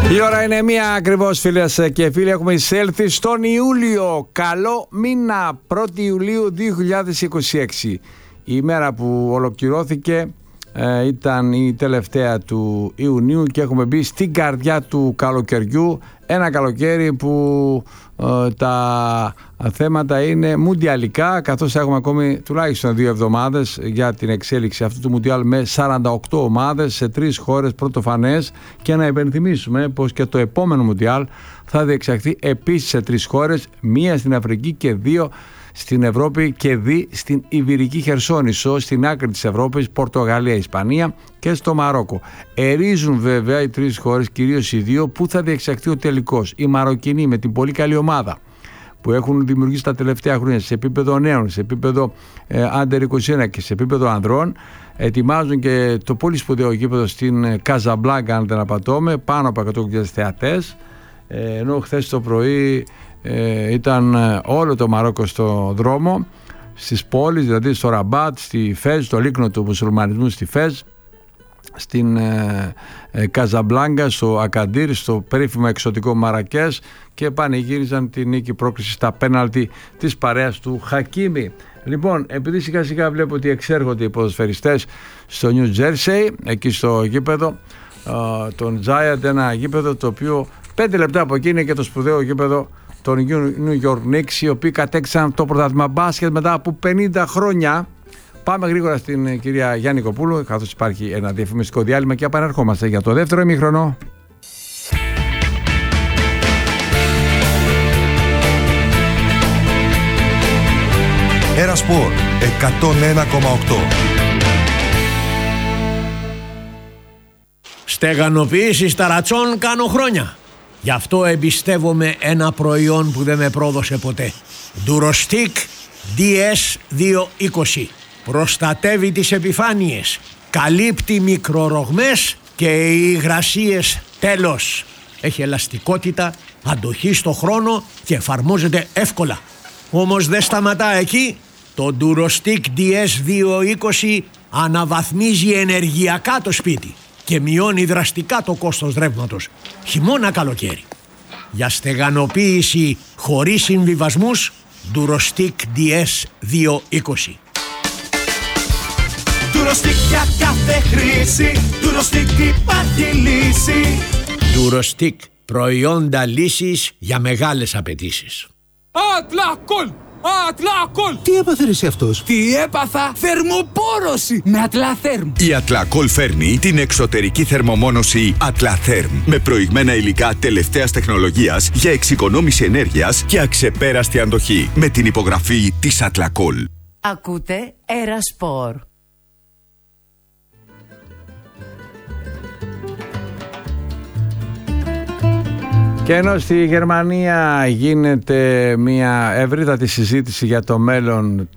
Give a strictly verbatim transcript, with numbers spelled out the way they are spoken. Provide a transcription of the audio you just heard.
Η ώρα είναι μία ακριβώς, φίλες και φίλοι. Έχουμε εισέλθει στον Ιούλιο. Καλό μήνα, πρώτη Ιουλίου δύο χιλιάδες είκοσι έξι. Η ημέρα που ολοκληρώθηκε ε, ήταν η τελευταία του Ιουνίου και έχουμε μπει στην καρδιά του καλοκαιριού. Ένα καλοκαίρι που ε, τα θέματα είναι μουντιαλικά, καθώς έχουμε ακόμη τουλάχιστον δύο εβδομάδες για την εξέλιξη αυτού του μουντιάλ με σαράντα οκτώ ομάδες σε τρεις χώρες πρωτοφανές, και να υπενθυμίσουμε πως και το επόμενο μουντιάλ θα διεξαχθεί επίσης σε τρεις χώρες, μία στην Αφρική και δύο στην Ευρώπη και δι στην Ιβηρική Χερσόνησο, στην άκρη της Ευρώπης, Πορτογαλία, Ισπανία και στο Μαρόκο. Ερίζουν βέβαια οι τρεις χώρες, κυρίως οι δύο, που θα διεξαχθεί ο τελικός. Οι Μαροκινοί με την πολύ καλή ομάδα που έχουν δημιουργήσει τα τελευταία χρόνια σε επίπεδο νέων, σε επίπεδο ε, άντερ είκοσι ένα και σε επίπεδο ανδρών, ετοιμάζουν και το πολύ σπουδαίο γήπεδο στην Καζαμπλάνκα, αν δεν απατώμε, πάνω από εκατό χιλιάδες θεατές, ε, ενώ χθες το πρωί ε, ήταν όλο το Μαρόκο στο δρόμο, στις πόλεις, δηλαδή στο Ραμπάτ, στη Φέζ, το λίκνο του μουσουλμανισμού στη Φέζ, στην ε, ε, Καζαμπλάνκα, στο Ακαντήρ, στο περίφημο εξωτικό Μαρακές, και πανηγύριζαν την νίκη πρόκριση στα πέναλτι της παρέας του Χακίμι. Λοιπόν, επειδή σιγά σιγά βλέπω ότι εξέρχονται οι ποδοσφαιριστές στο Νιου Τζέρσεϊ, εκεί στο γήπεδο ε, των Giant, ένα γήπεδο το οποίο πέντε λεπτά από εκεί είναι και το σπουδαίο γήπεδο των New York Knicks, οι οποίοι κατέξαν το πρωτάθλημα μπάσκετ μετά από πενήντα χρόνια. Πάμε γρήγορα στην κυρία Γιάννη Κοπούλου, καθώς υπάρχει ένα διαφημιστικό διάλειμμα, και επανερχόμαστε για το δεύτερο ημίχρονο. Ένα Σπορ εκατόν ένα κόμμα οκτώ. Στεγανοποίηση ταρατσών κάνω χρόνια. Γι' αυτό εμπιστεύομαι ένα προϊόν που δεν με πρόδωσε ποτέ. Durostic ντι ες διακόσια είκοσι. Προστατεύει τις επιφάνειες, καλύπτει μικρορογμές και οι υγρασίες τέλος. Έχει ελαστικότητα, αντοχή στο χρόνο και εφαρμόζεται εύκολα. Όμως δεν σταματά εκεί. Το Durostic ντι ες διακόσια είκοσι αναβαθμίζει ενεργειακά το σπίτι και μειώνει δραστικά το κόστος ρεύματος, χειμώνα καλοκαίρι. Για στεγανοποίηση χωρίς συμβιβασμούς, Durostic ντι ες διακόσια είκοσι. Durostic για κάθε χρήση, Durostic υπάρχει λύση. Durostic, προϊόντα λύσης για μεγάλες απαιτήσεις. Ατλακόλ! Ατλακόλ! Τι έπαθε εσύ αυτός? Τι έπαθα? Θερμοπόρωση με Ατλαθέρμ. Η Ατλακόλ φέρνει την εξωτερική θερμομόνωση Ατλαθέρμ με προηγμένα υλικά τελευταίας τεχνολογίας για εξοικονόμηση ενέργειας και αξεπέραστη αντοχή, με την υπογραφή της Ατλακόλ. Ακούτε Ερασπορ. Και ενώ στη Γερμανία γίνεται μια ευρύτατη συζήτηση για το μέλλον